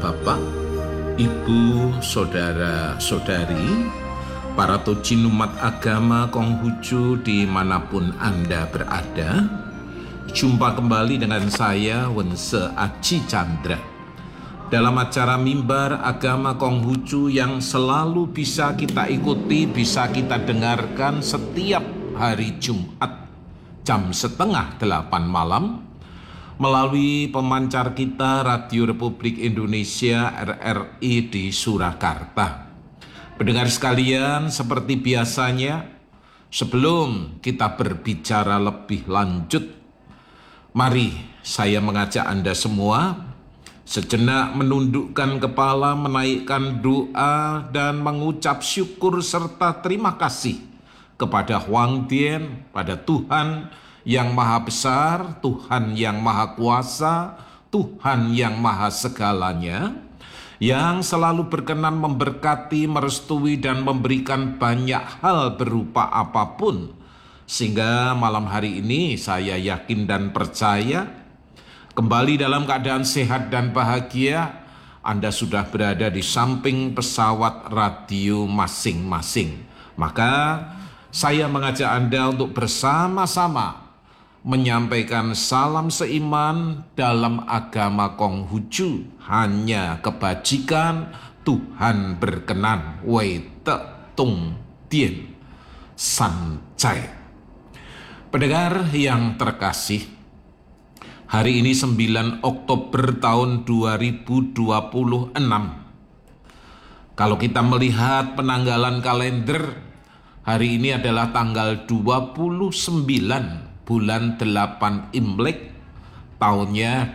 Bapak, Ibu, Saudara-saudari, para tocin umat agama Konghucu dimanapun Anda berada, jumpa kembali dengan saya, Wense Aji Chandra, dalam acara Mimbar Agama Konghucu yang selalu bisa kita ikuti, bisa kita dengarkan setiap hari Jumat jam 7:30 malam, melalui pemancar kita Radio Republik Indonesia RRI di Surakarta. Pendengar sekalian, seperti biasanya, sebelum kita berbicara lebih lanjut, mari saya mengajak Anda semua sejenak menundukkan kepala, menaikkan doa, dan mengucap syukur serta terima kasih kepada Huang Tian, pada Tuhan yang maha besar, Tuhan yang maha kuasa, Tuhan yang maha segalanya, yang selalu berkenan memberkati, merestui, dan memberikan banyak hal berupa apapun. Sehingga malam hari ini saya yakin dan percaya, kembali dalam keadaan sehat dan bahagia, Anda sudah berada di samping pesawat radio masing-masing. Maka saya mengajak Anda untuk bersama-sama menyampaikan salam seiman dalam agama Konghucu, hanya kebajikan Tuhan berkenan, Wei Te Tung Tien San Cai. Pendengar yang terkasih, hari ini 9 Oktober tahun 2026. Kalau kita melihat penanggalan kalender, hari ini adalah tanggal 29 bulan 8 Imlek, tahunnya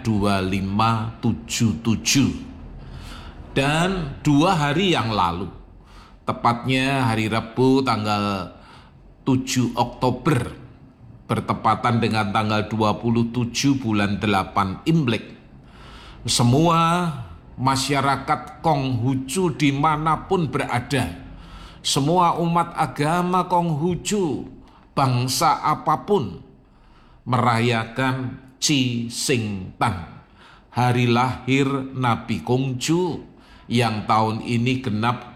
2577. Dan 2 hari yang lalu, tepatnya hari Rabu tanggal 7 Oktober, bertepatan dengan tanggal 27 bulan 8 Imlek, semua masyarakat Konghucu dimanapun berada, semua umat agama Konghucu, bangsa apapun, merayakan Chi Sing Tan, hari lahir Nabi Konghucu yang tahun ini genap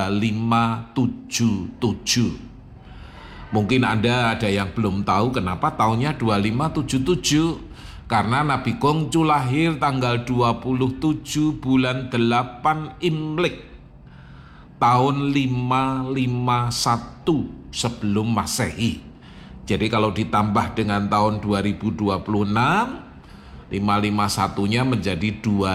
2577. Mungkin Anda ada yang belum tahu kenapa tahunnya 2577, karena Nabi Konghucu lahir tanggal 27 bulan 8 Imlek tahun 551 sebelum Masehi. Jadi kalau ditambah dengan tahun 2026, 551-nya menjadi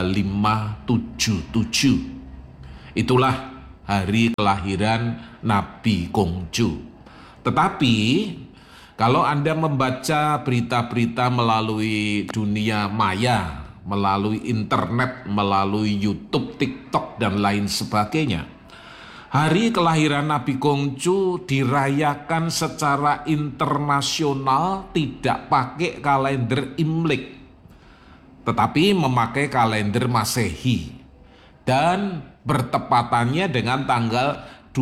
2577. Itulah hari kelahiran Nabi Konghucu. Tetapi kalau Anda membaca berita-berita melalui dunia maya, melalui internet, melalui YouTube, TikTok, dan lain sebagainya, hari kelahiran Nabi Konghucu dirayakan secara internasional, tidak pakai kalender Imlek, tetapi memakai kalender Masehi, dan bertepatannya dengan tanggal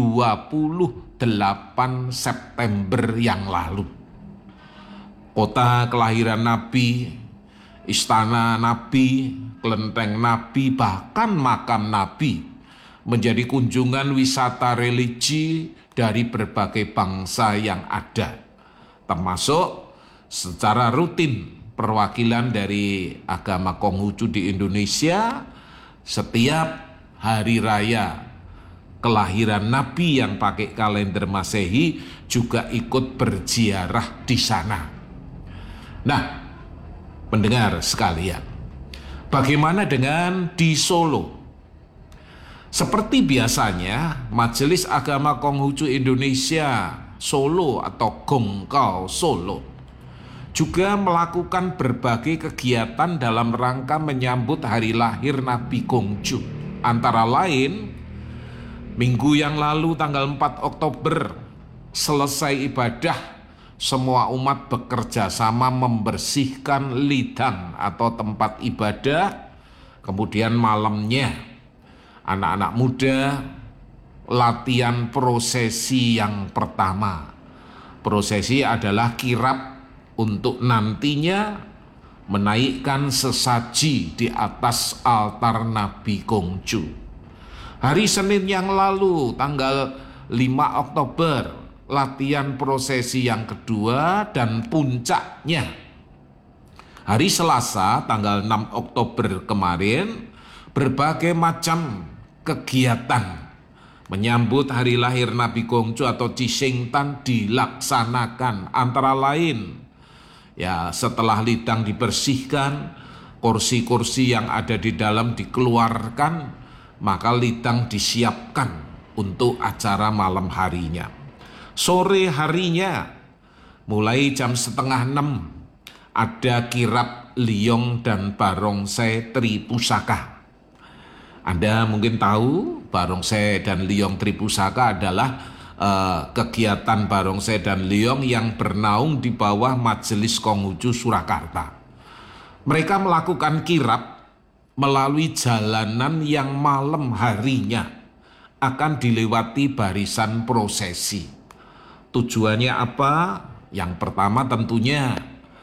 28 September yang lalu. Kota kelahiran Nabi, istana Nabi, kelenteng Nabi, bahkan makam Nabi menjadi kunjungan wisata religi dari berbagai bangsa yang ada, termasuk secara rutin perwakilan dari agama Konghucu di Indonesia. Setiap hari raya kelahiran Nabi yang pakai kalender Masehi juga ikut berziarah di sana. Nah, pendengar sekalian, bagaimana dengan di Solo? Seperti biasanya, Majelis Agama Konghucu Indonesia Solo atau Gongkao Solo juga melakukan berbagai kegiatan dalam rangka menyambut hari lahir Nabi Konghucu. Antara lain, minggu yang lalu tanggal 4 Oktober, selesai ibadah, semua umat bekerja sama membersihkan lidang atau tempat ibadah. Kemudian malamnya anak-anak muda latihan prosesi yang pertama. Prosesi adalah kirap untuk nantinya menaikkan sesaji di atas altar Nabi Kongcu. Hari Senin yang lalu, tanggal 5 Oktober, latihan prosesi yang kedua dan puncaknya. Hari Selasa, tanggal 6 Oktober kemarin, berbagai macam kegiatan menyambut hari lahir Nabi Kongcu atau Cisengtan dilaksanakan, antara lain setelah lidang dibersihkan, kursi-kursi yang ada di dalam dikeluarkan, maka lidang disiapkan untuk acara malam harinya. Sore harinya mulai jam 5:30 ada kirap Liong dan Barongsai Tripusaka. Anda mungkin tahu Barongsai dan Liong Tripusaka adalah kegiatan Barongsai dan Liong yang bernaung di bawah Majelis Konghucu Surakarta. Mereka melakukan kirap melalui jalanan yang malam harinya akan dilewati barisan prosesi. Tujuannya apa? Yang pertama tentunya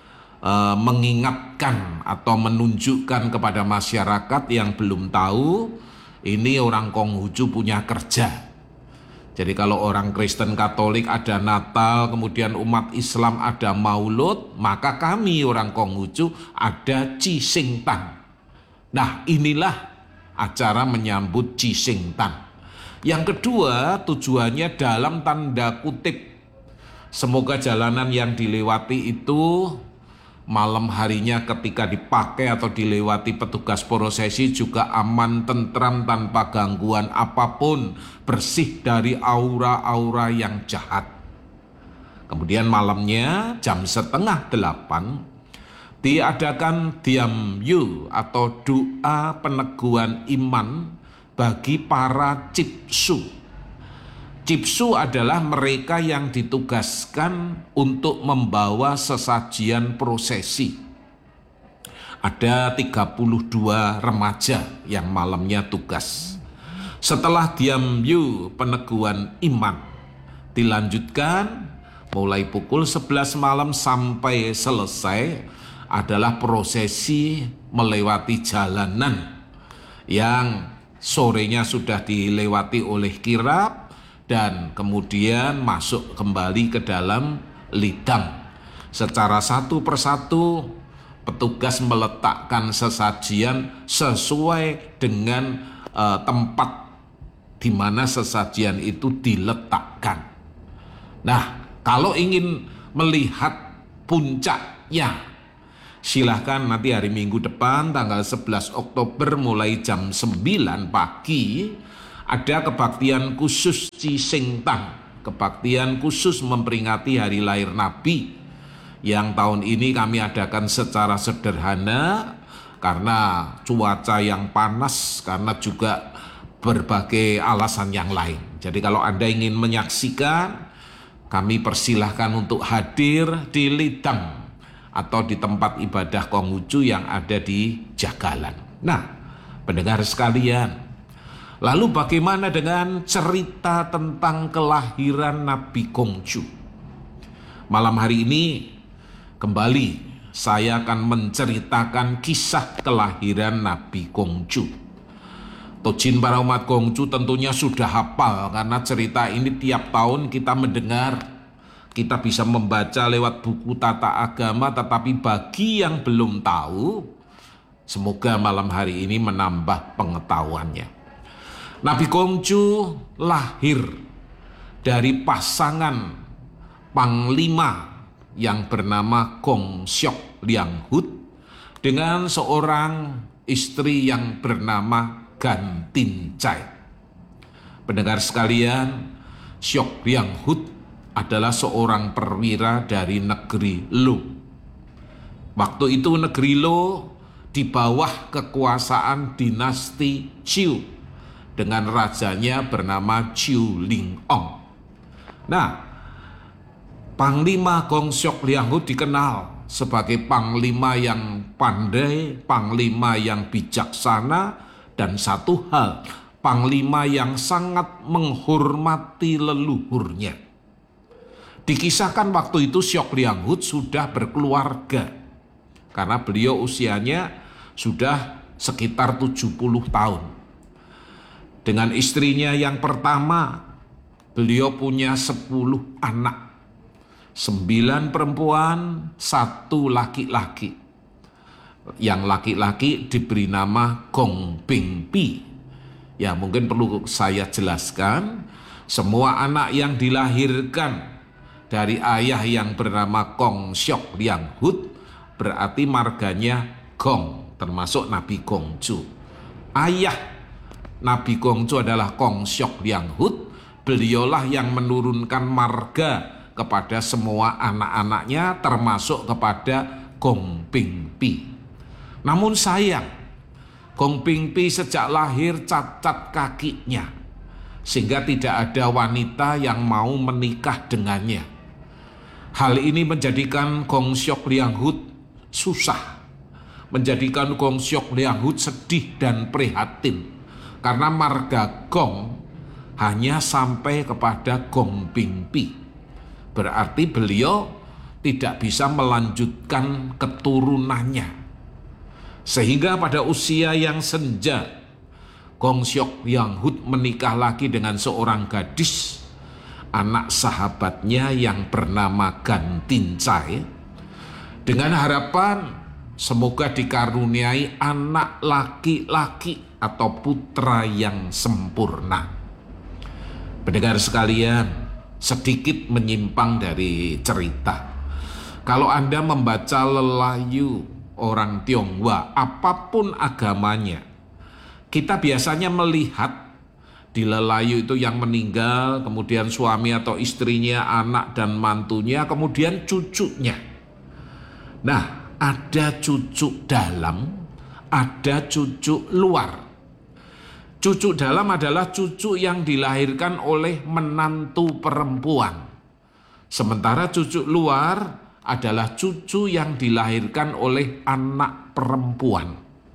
mengingatkan atau menunjukkan kepada masyarakat yang belum tahu, ini orang Konghucu punya kerja. Jadi kalau orang Kristen Katolik ada Natal, kemudian umat Islam ada Maulud, maka kami orang Konghucu ada Cisengtan. Nah, inilah acara menyambut Cisengtan. Yang kedua, tujuannya dalam tanda kutip, semoga jalanan yang dilewati itu malam harinya ketika dipakai atau dilewati petugas prosesi juga aman, tentram, tanpa gangguan apapun, bersih dari aura-aura yang jahat. Kemudian malamnya jam 7:30 diadakan Diamyu atau doa peneguhan iman bagi para cipsu. Cipsu adalah mereka yang ditugaskan untuk membawa sesajian prosesi. Ada 32 remaja yang malamnya tugas. Setelah Diamyu peneguhan iman dilanjutkan mulai pukul 11 malam sampai selesai adalah prosesi melewati jalanan yang sorenya sudah dilewati oleh kirap dan kemudian masuk kembali ke dalam lidang. Secara satu persatu petugas meletakkan sesajian sesuai dengan tempat di mana sesajian itu diletakkan. Nah, kalau ingin melihat puncaknya, silahkan nanti hari Minggu depan tanggal 11 Oktober mulai jam 9 pagi ada kebaktian khusus Cisengtan, kebaktian khusus memperingati hari lahir Nabi yang tahun ini kami adakan secara sederhana karena cuaca yang panas, karena juga berbagai alasan yang lain. Jadi kalau Anda ingin menyaksikan, kami persilahkan untuk hadir di lidang atau di tempat ibadah Konghucu yang ada di Jagalan. Nah, pendengar sekalian, lalu bagaimana dengan cerita tentang kelahiran Nabi Kongcu? Malam hari ini kembali saya akan menceritakan kisah kelahiran Nabi Kongcu. Tojin para umat Kongcu tentunya sudah hafal karena cerita ini tiap tahun kita mendengar. Kita bisa membaca lewat buku tata agama, tetapi bagi yang belum tahu, semoga malam hari ini menambah pengetahuannya. Nabi Kongcu lahir dari pasangan panglima yang bernama Kong Syok Liang Hut dengan seorang istri yang bernama Gan Tin Chai. Pendengar sekalian, Syok Liang Hut adalah seorang perwira dari negeri Lu. Waktu itu negeri Lu di bawah kekuasaan dinasti Chiu dengan rajanya bernama Chiu Ling Ong. Nah, Panglima Kong Syok Liang Hut dikenal sebagai panglima yang pandai, panglima yang bijaksana, dan satu hal, panglima yang sangat menghormati leluhurnya. Dikisahkan waktu itu Syok Liang Hut sudah berkeluarga. karena beliau usianya sudah sekitar 70 tahun. Dengan istrinya yang pertama, beliau punya 10 anak, 9 perempuan, 1 laki-laki. Yang laki-laki diberi nama Gong Ping Pi. Ya, mungkin perlu saya jelaskan, semua anak yang dilahirkan dari ayah yang bernama Kong Siok Liang Hut berarti marganya Gong, termasuk Nabi Gongcu. Ayah Nabi Gongcu adalah Kong Siok Liang Hut. Beliaulah yang menurunkan marga kepada semua anak-anaknya, termasuk kepada Gong Ping Pi. Namun sayang, Gong Ping Pi sejak lahir cacat kakinya, sehingga tidak ada wanita yang mau menikah dengannya. Hal ini menjadikan Gong Siok Liang Hut susah, menjadikan Gong Siok Liang Hut sedih dan prihatin, karena marga Gong hanya sampai kepada Gong Ping Pi. Berarti beliau tidak bisa melanjutkan keturunannya. Sehingga pada usia yang senja, Gong Siok Liang Hut menikah lagi dengan seorang gadis, anak sahabatnya yang bernama Gan Tin Cai, dengan harapan semoga dikaruniai anak laki-laki atau putra yang sempurna. Pendengar sekalian, sedikit menyimpang dari cerita. Kalau Anda membaca lelayu orang Tionghoa, apapun agamanya, kita biasanya melihat di lelayu itu yang meninggal, kemudian suami atau istrinya, anak dan mantunya, kemudian cucunya. Nah, ada cucu dalam, ada cucu luar. Cucu dalam adalah cucu yang dilahirkan oleh menantu perempuan. Sementara cucu luar adalah cucu yang dilahirkan oleh anak perempuan.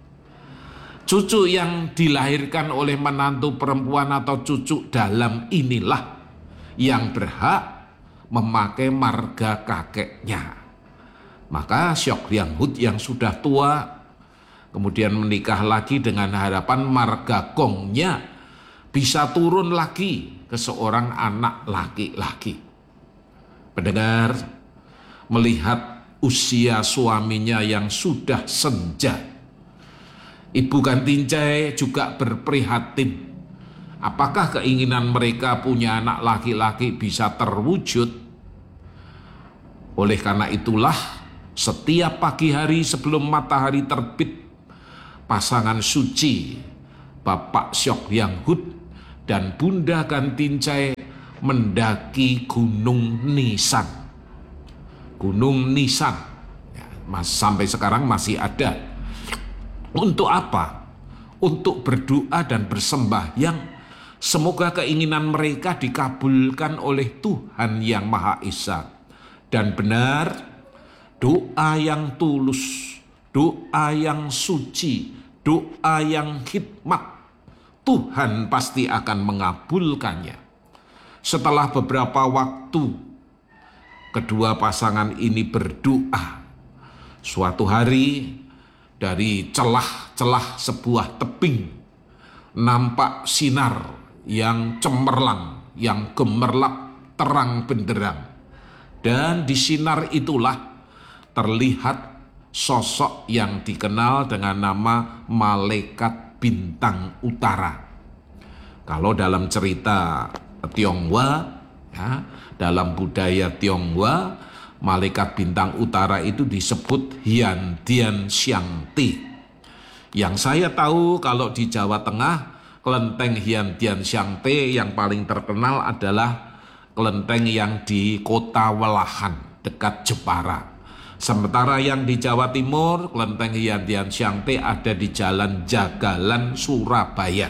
Cucu yang dilahirkan oleh menantu perempuan atau cucu dalam inilah yang berhak memakai marga kakeknya. Maka Siok Liang Hut yang sudah tua kemudian menikah lagi dengan harapan marga Gongnya bisa turun lagi ke seorang anak laki-laki. Pendengar, melihat usia suaminya yang sudah senja, Ibu Gan Tin Cai juga berprihatin. Apakah keinginan mereka punya anak laki-laki bisa terwujud? Oleh karena itulah, setiap pagi hari sebelum matahari terbit, pasangan suci Bapak Siok Liang Hut dan Bunda Gan Tin Cai mendaki Gunung Nisan. Gunung Nisan ya, sampai sekarang masih ada. Untuk apa? Untuk berdoa dan bersembahyang, semoga keinginan mereka dikabulkan oleh Tuhan Yang Maha Esa. Dan benar, doa yang tulus, doa yang suci, doa yang hikmat, Tuhan pasti akan mengabulkannya. Setelah beberapa waktu, kedua pasangan ini berdoa. Suatu hari, dari celah-celah sebuah tebing, nampak sinar yang cemerlang, yang gemerlap, terang benderang. Dan di sinar itulah terlihat sosok yang dikenal dengan nama Malaikat Bintang Utara. Kalau dalam cerita Tionghoa, ya, dalam budaya Tionghoa, Malaikat Bintang Utara itu disebut Hian Dian Xiang Ti. Yang saya tahu kalau di Jawa Tengah, kelenteng Hian Dian Xiang Ti yang paling terkenal adalah kelenteng yang di Kota Welahan, dekat Jepara. Sementara yang di Jawa Timur, kelenteng Hian Dian Xiang Ti ada di Jalan Jagalan, Surabaya.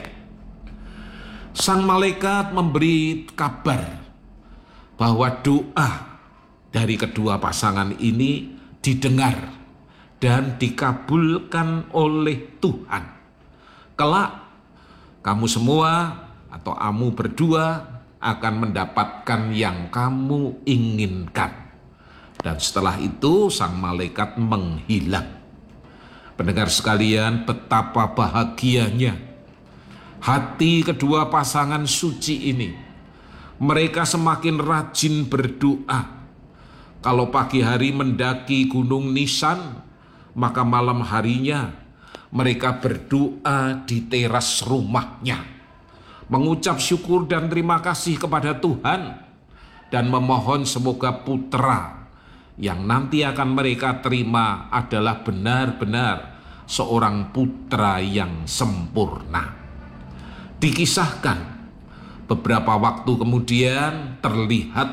Sang malaikat memberi kabar bahwa doa dari kedua pasangan ini didengar dan dikabulkan oleh Tuhan. Kelak kamu semua atau kamu berdua akan mendapatkan yang kamu inginkan. Dan setelah itu sang malaikat menghilang. Pendengar sekalian, betapa bahagianya hati kedua pasangan suci ini. Mereka semakin rajin berdoa. Kalau pagi hari mendaki Gunung Nisan, maka malam harinya mereka berdoa di teras rumahnya, mengucap syukur dan terima kasih kepada Tuhan, dan memohon semoga putra yang nanti akan mereka terima adalah benar-benar seorang putra yang sempurna. Dikisahkan beberapa waktu kemudian terlihat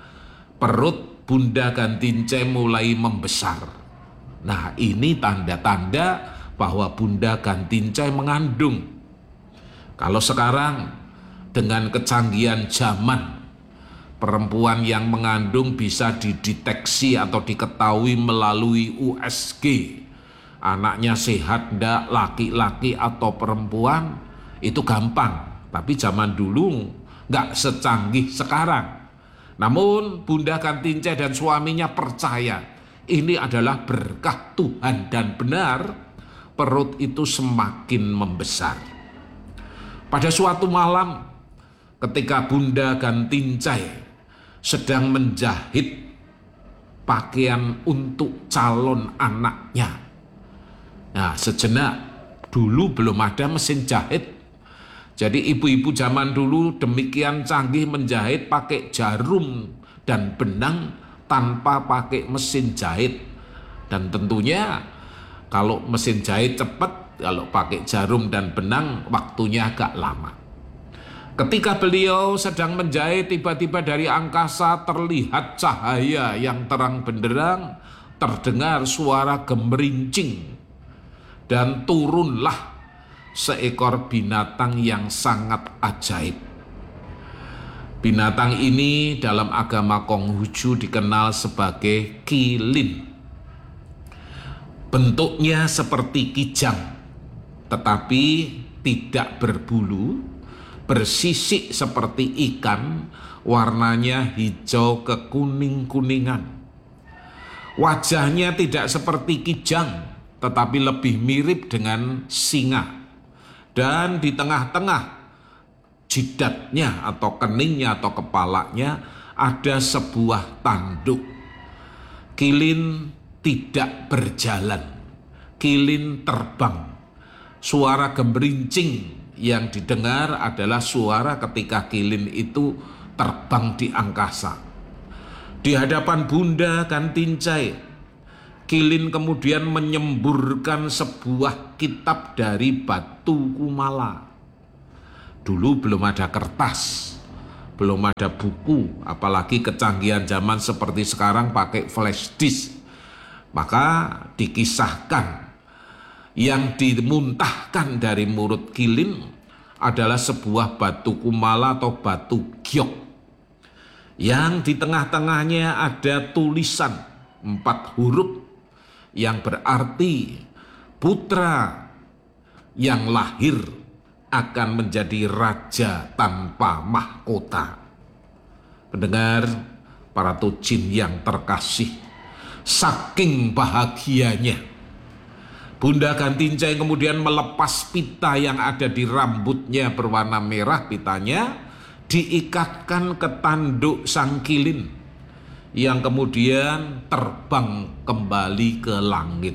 perut Bunda Gantincai mulai membesar. Nah, ini tanda-tanda bahwa Bunda Gantincai mengandung. Kalau sekarang dengan kecanggihan zaman, perempuan yang mengandung bisa dideteksi atau diketahui melalui USG. Anaknya sehat enggak, laki-laki atau perempuan, itu gampang. Tapi zaman dulu enggak secanggih sekarang. Namun Bunda Gantincai dan suaminya percaya ini adalah berkah Tuhan dan benar perut itu semakin membesar. Pada suatu malam ketika Bunda Gantincai sedang menjahit pakaian untuk calon anaknya. Nah, sejenak, dulu belum ada mesin jahit. Jadi ibu-ibu zaman dulu demikian canggih menjahit pakai jarum dan benang tanpa pakai mesin jahit. Dan tentunya kalau mesin jahit cepat, kalau pakai jarum dan benang waktunya agak lama. Ketika beliau sedang menjahit, tiba-tiba dari angkasa terlihat cahaya yang terang benderang, terdengar suara gemerincing, dan turunlah seekor binatang yang sangat ajaib. Binatang ini dalam agama Konghucu dikenal sebagai kilin. Bentuknya seperti kijang, tetapi tidak berbulu, bersisik seperti ikan, warnanya hijau kekuning-kuningan. Wajahnya tidak seperti kijang, tetapi lebih mirip dengan singa. Dan di tengah-tengah jidatnya atau keningnya atau kepalanya ada sebuah tanduk. Kilin tidak berjalan, kilin terbang. Suara gemerincing yang didengar adalah suara ketika kilin itu terbang di angkasa. Di hadapan Bunda Gantincai, kilin kemudian menyemburkan sebuah kitab dari batu kumala. Dulu belum ada kertas, belum ada buku, apalagi kecanggihan zaman seperti sekarang pakai flash disk. Maka dikisahkan yang dimuntahkan dari mulut kilin adalah sebuah batu kumala atau batu giok, yang di tengah-tengahnya ada tulisan 4 huruf yang berarti putra yang lahir akan menjadi raja tanpa mahkota. Pendengar, para tujin yang terkasih, saking bahagianya, Bunda Gantincai kemudian melepas pita yang ada di rambutnya berwarna merah. Pitanya diikatkan ke tanduk sang kilin yang kemudian terbang kembali ke langit.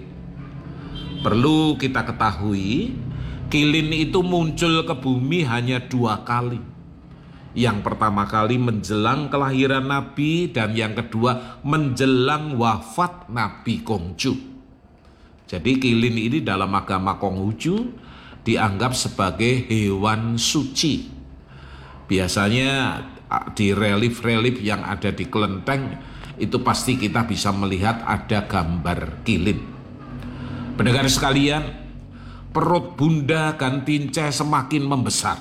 Perlu kita ketahui, kilin itu muncul ke bumi hanya 2 kali. Yang pertama kali menjelang kelahiran Nabi, dan yang kedua menjelang wafat Nabi Kongcu. Jadi kilin ini dalam agama Konghucu dianggap sebagai hewan suci. Biasanya di relief-relief yang ada di kelenteng itu pasti kita bisa melihat ada gambar kilin. Pendengar sekalian, perut Bunda Gantincai semakin membesar.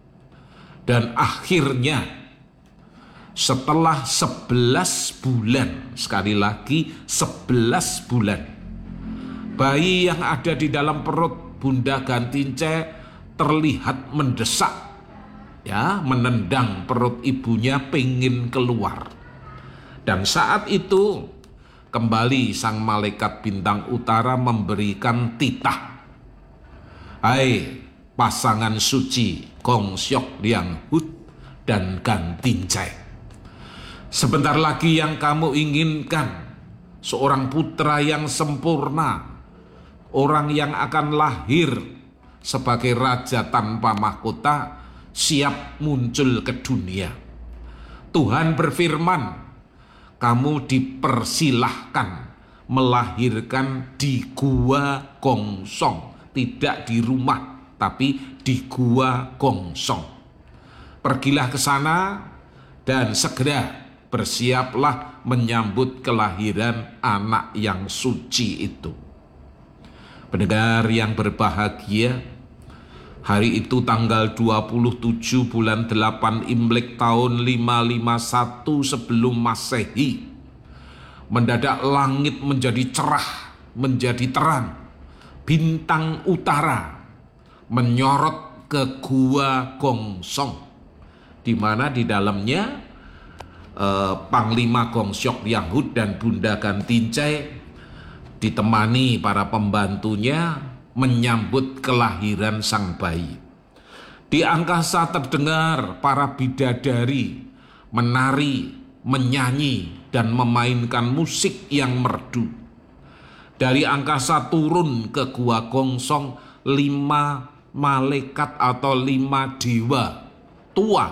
Dan akhirnya setelah 11 bulan, sekali lagi 11 bulan, bayi yang ada di dalam perut Bunda Gantincai terlihat mendesak, ya, menendang perut ibunya pengen keluar. Dan saat itu kembali sang malaikat bintang utara memberikan titah. Hai pasangan suci Gong Seok Liang Hut dan Gan Tincai, sebentar lagi yang kamu inginkan, seorang putra yang sempurna, orang yang akan lahir sebagai raja tanpa mahkota, siap muncul ke dunia. Tuhan berfirman, kamu dipersilahkan melahirkan di Gua Gongsong, tidak di rumah, tapi di Gua Gongsong. Pergilah ke sana dan segera bersiaplah menyambut kelahiran anak yang suci itu. Pendengar yang berbahagia, hari itu tanggal 27 bulan 8 Imlek tahun 551 sebelum Masehi, mendadak langit menjadi cerah, menjadi terang. Bintang utara menyorot ke Gua Gongsong, di mana di dalamnya Panglima Gong Seok Liang Hut dan Bunda Gan Tincai ditemani para pembantunya menyambut kelahiran sang bayi. Di angkasa terdengar para bidadari menari, menyanyi, dan memainkan musik yang merdu. Dari angkasa turun ke Gua Gongsong 5 malaikat atau 5 dewa tua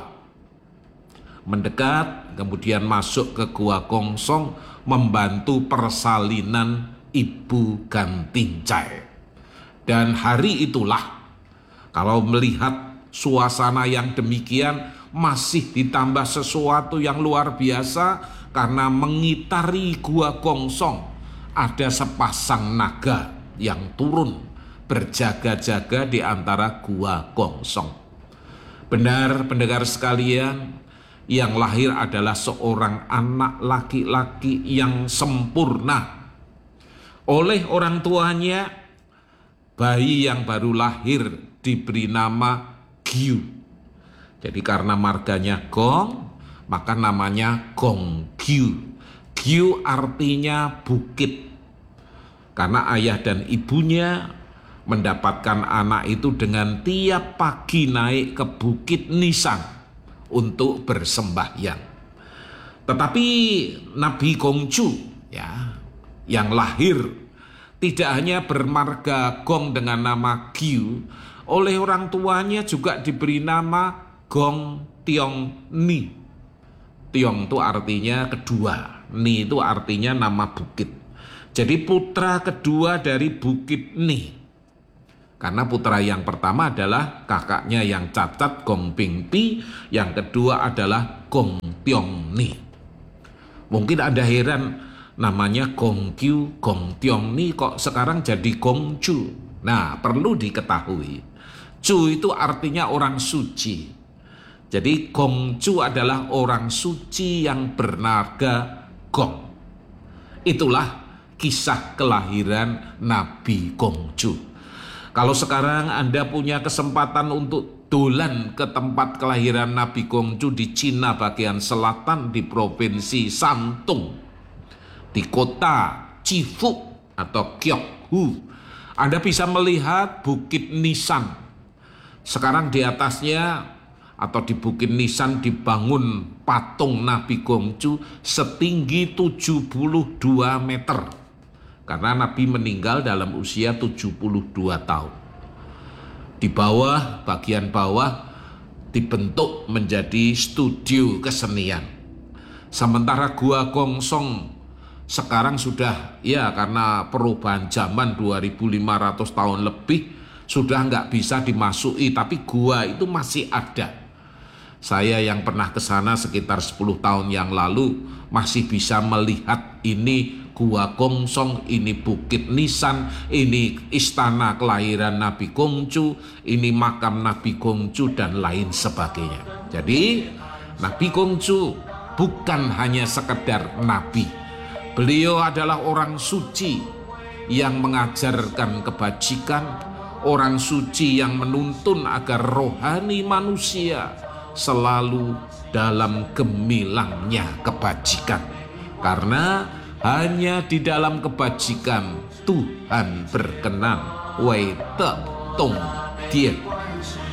mendekat, kemudian masuk ke Gua Gongsong membantu persalinan Ibu Gan Tincai. Dan hari itulah, kalau melihat suasana yang demikian, masih ditambah sesuatu yang luar biasa, karena mengitari Gua Gongsong ada sepasang naga yang turun berjaga-jaga di antara Gua Gongsong. Benar, pendengar sekalian, yang lahir adalah seorang anak laki-laki yang sempurna. Oleh orang tuanya, bayi yang baru lahir diberi nama Gyu. Jadi karena marganya Gong, maka namanya Gong Gyu. Gyu artinya bukit, karena ayah dan ibunya mendapatkan anak itu dengan tiap pagi naik ke Bukit Nisan untuk bersembahyang. Tetapi Nabi Gongju ya, yang lahir tidak hanya bermarga Gong dengan nama Gyu, oleh orang tuanya juga diberi nama Gong Tiong Ni. Tiong itu artinya kedua, Ni itu artinya nama bukit. Jadi putra kedua dari Bukit Ni. Karena putra yang pertama adalah kakaknya yang cacat, Gong Ping Pi, yang kedua adalah Gong Tiong Ni. Mungkin Anda heran, namanya Gong Gyu, Gong Tiong Ni kok sekarang jadi Gong Chu. Nah, perlu diketahui, Chu itu artinya orang suci. Jadi Gong Chu adalah orang suci yang bermarga Gong. Itulah kisah kelahiran Nabi Gongju. Kalau sekarang Anda punya kesempatan untuk dolan ke tempat kelahiran Nabi Gongju di Cina bagian selatan, di provinsi Santung, di kota Cifu atau Kyokhu, Anda bisa melihat Bukit Nisan. Sekarang di atasnya atau di Bukit Nisan dibangun patung Nabi Gongju setinggi 72 meter. Karena Nabi meninggal dalam usia 72 tahun. Di bawah, bagian bawah dibentuk menjadi studio kesenian. Sementara Gua Gongsong sekarang sudah, ya karena perubahan zaman 2500 tahun lebih, sudah nggak bisa dimasuki, tapi gua itu masih ada. Saya yang pernah ke sana sekitar 10 tahun yang lalu masih bisa melihat ini Gua Gongsong, ini Bukit Nisan, ini istana kelahiran Nabi Gongju, ini makam Nabi Gongju, dan lain sebagainya. Jadi Nabi Gongju bukan hanya sekedar nabi. Beliau adalah orang suci yang mengajarkan kebajikan, orang suci yang menuntun agar rohani manusia selalu dalam gemilangnya kebajikan. Karena Hanya di dalam kebajikan Tuhan berkenan. Wei te tong tien.